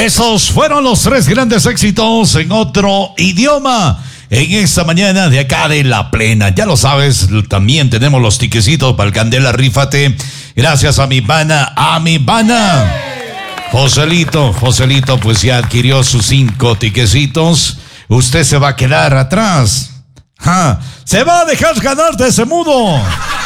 Esos fueron los 3 grandes éxitos en otro idioma en esta mañana de acá de La Plena. Ya lo sabes, también tenemos los tiquecitos para el Candela Rífate. Gracias a mi pana, Joselito, pues ya adquirió sus 5 tiquecitos. Usted se va a quedar atrás. Se va a dejar ganar de ese mudo.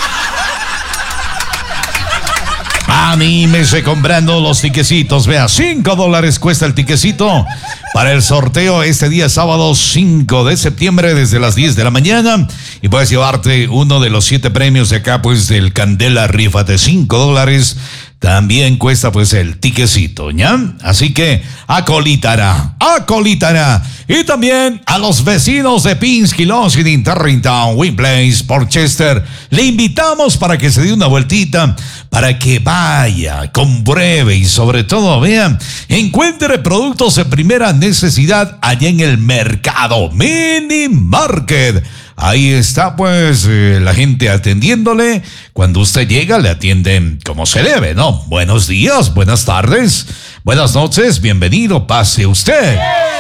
Anímese comprando los tiquecitos. Vea, $5 cuesta el tiquecito para el sorteo este día sábado 5 de septiembre desde las 10 de la mañana. Y puedes llevarte uno de los 7 premios de acá, pues del Candela Rífate. $5 también cuesta pues el tiquecito, ¿ya? Así que acolitará. Y también a los vecinos de Pinsky, Longing, Tarrytown, Winplace, Portchester, le invitamos para que se dé una vueltita, para que vaya, compruebe y sobre todo, vean, encuentre productos de primera necesidad allá en el mercado Mini Market. Ahí está pues la gente atendiéndole. Cuando usted llega le atienden como se debe, ¿no? Buenos días, buenas tardes, buenas noches, bienvenido, pase usted.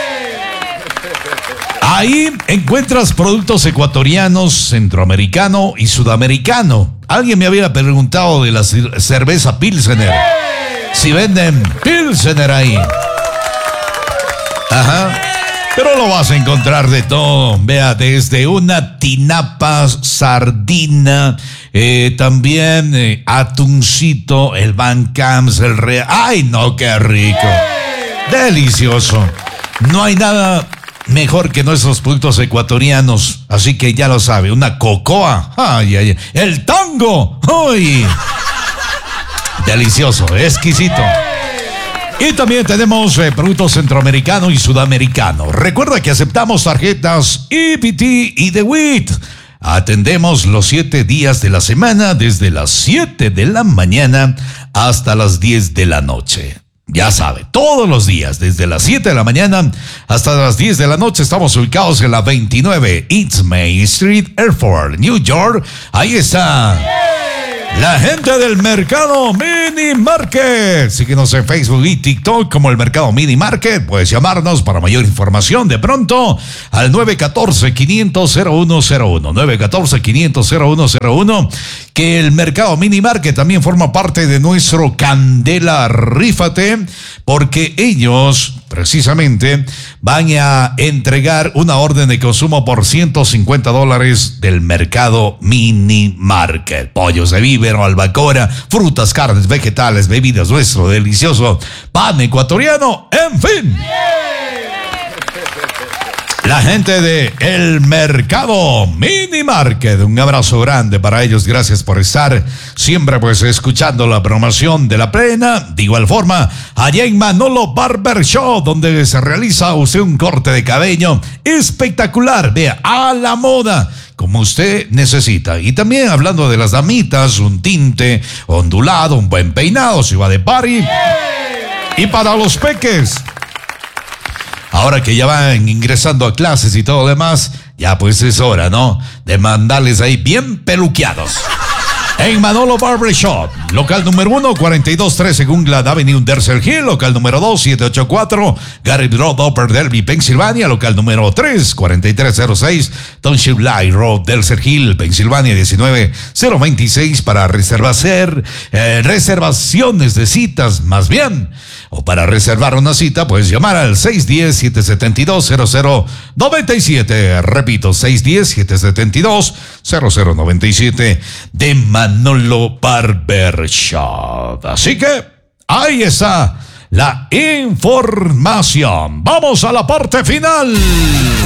Ahí encuentras productos ecuatorianos, centroamericano y sudamericano. Alguien me había preguntado de la cerveza Pilsener. Si venden Pilsener ahí. Ajá. Pero lo vas a encontrar de todo. Vea, desde una tinapa, sardina, también atuncito, el Van Camps, el Real. ¡Ay, no, qué rico! Delicioso. No hay nada mejor que nuestros productos ecuatorianos. Así que ya lo sabe, una cocoa. ¡Ay! El tango. ¡Ay! Delicioso, exquisito. Y también tenemos productos centroamericano y sudamericano. Recuerda que aceptamos tarjetas EBT y The WIT. Atendemos los 7 días de la semana desde las 7 de la mañana hasta las 10 de la noche. Ya sabe, todos los días, desde las 7 de la mañana hasta las 10 de la noche, estamos ubicados en la 29 East Main Street, Airport, New York. Ahí está la gente del Mercado Mini Market. Síguenos en Facebook y TikTok como el Mercado Mini Market. Puedes llamarnos para mayor información de pronto al 914-500-0101. 914-500-0101. Que el Mercado Mini Market también forma parte de nuestro Candela Rífate, porque ellos precisamente van a entregar una orden de consumo por $150 del Mercado Mini Market. Pollos de vívero, albacora, frutas, carnes, vegetales, bebidas, nuestro delicioso pan ecuatoriano, en fin. La gente de el Mercado Mini Market, un abrazo grande para ellos, gracias por estar siempre pues escuchando la promoción de La Plena. De igual forma, allá en Manolo Barber Shop, donde se realiza usted un corte de cabello espectacular, vea, a la moda, como usted necesita. Y también hablando de las damitas, un tinte ondulado, un buen peinado, si va de party. Y para los peques, ahora que ya van ingresando a clases y todo lo demás, ya pues es hora, ¿no?, de mandarles ahí bien peluqueados. En Manolo Barber Shop, local número 1, 4213 Gungland Avenue, Dercer Hill. Local número 2, 784 Garrett Road, Upper Delby, Pensilvania. Local número 3, 4306 Township Light Road, Dercer Hill, Pensilvania, 19026. Para reservaciones de citas, más bien, o para reservar una cita, puedes llamar al 610-772-0097. Repito, 610-772-0097 de Manolo Barber Shop. Así que ahí está la información. Vamos a la parte final.